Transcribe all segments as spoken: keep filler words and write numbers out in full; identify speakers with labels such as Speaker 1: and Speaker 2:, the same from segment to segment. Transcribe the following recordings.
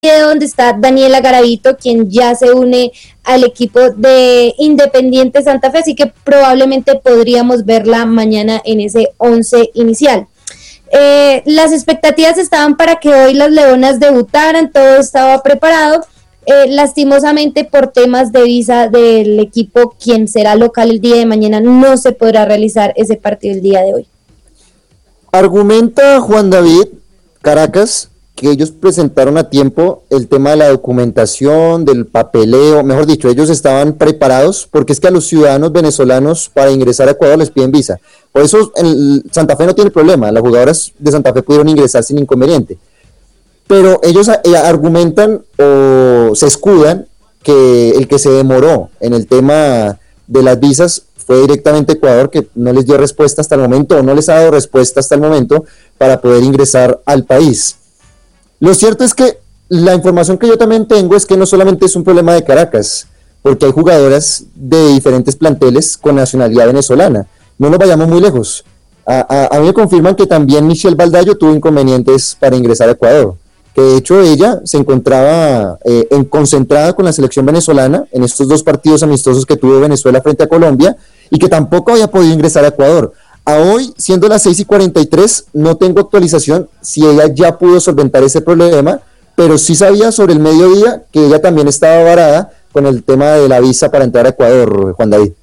Speaker 1: donde está Daniela Garavito, quien ya se une al equipo de Independiente Santa Fe, así que probablemente podríamos verla mañana en ese once inicial. Eh, las expectativas estaban para que hoy las Leonas debutaran, todo estaba preparado, eh, lastimosamente por temas de visa del equipo, quien será local el día de mañana, no se podrá realizar ese partido el día de hoy.
Speaker 2: Argumenta Juan David Caracas que ellos presentaron a tiempo el tema de la documentación, del papeleo, mejor dicho, ellos estaban preparados, porque es que a los ciudadanos venezolanos para ingresar a Ecuador les piden visa. Por eso el Santa Fe no tiene problema, las jugadoras de Santa Fe pudieron ingresar sin inconveniente. Pero ellos eh, argumentan o se escudan que el que se demoró en el tema de las visas fue directamente Ecuador, que no les dio respuesta hasta el momento, o no les ha dado respuesta hasta el momento para poder ingresar al país. Lo cierto es que la información que yo también tengo es que no solamente es un problema de Caracas, porque hay jugadoras de diferentes planteles con nacionalidad venezolana. No nos vayamos muy lejos. A, a, a mí me confirman que también Michelle Baldayo tuvo inconvenientes para ingresar a Ecuador, que de hecho ella se encontraba eh, en, concentrada con la selección venezolana en estos dos partidos amistosos que tuvo Venezuela frente a Colombia, y que tampoco había podido ingresar a Ecuador. A hoy, siendo las seis y cuarenta y tres, no tengo actualización si ella ya pudo solventar ese problema, pero sí sabía sobre el mediodía que ella también estaba varada con el tema de la visa para entrar a Ecuador, Juan David.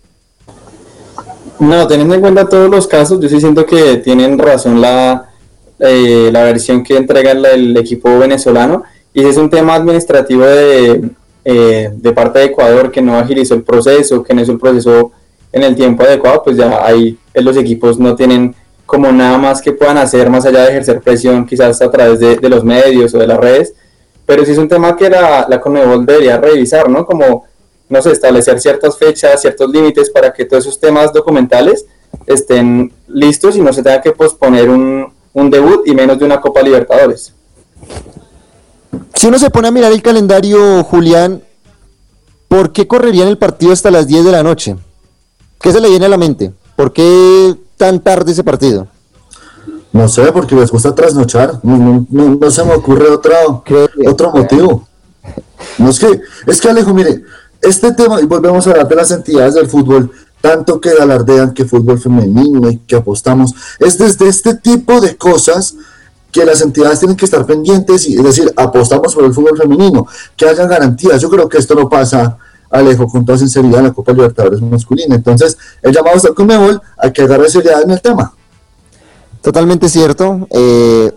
Speaker 3: No, teniendo en cuenta todos los casos, yo sí siento que tienen razón la, eh, la versión que entrega el, el equipo venezolano, y si es un tema administrativo de, eh, de parte de Ecuador que no agilizó el proceso, que no hizo el proceso en el tiempo adecuado, pues ya ahí los equipos no tienen como nada más que puedan hacer más allá de ejercer presión quizás a través de, de los medios o de las redes, pero sí es un tema que la, la Conmebol debería revisar, ¿no? Como, no sé, establecer ciertas fechas, ciertos límites para que todos esos temas documentales estén listos y no se tenga que posponer un, un debut y menos de una Copa Libertadores.
Speaker 2: Si uno se pone a mirar el calendario, Julián, ¿por qué correrían el partido hasta las diez de la noche? ¿Qué se le viene a la mente? ¿Por qué tan tarde ese partido?
Speaker 4: No sé, porque les gusta trasnochar. No, no, no, no se me ocurre otro, otro motivo. No es que, es que Alejo, mire, este tema, y volvemos a hablar de las entidades del fútbol, tanto que alardean que fútbol femenino y que apostamos, es desde este tipo de cosas que las entidades tienen que estar pendientes, y es decir, apostamos por el fútbol femenino, que haya garantías. Yo creo que esto no pasa, Alejo, con toda sinceridad, en la Copa Libertadores masculina. Entonces, el llamado está al Conmebol a que agarre seriedad en el tema.
Speaker 2: Totalmente cierto. Eh,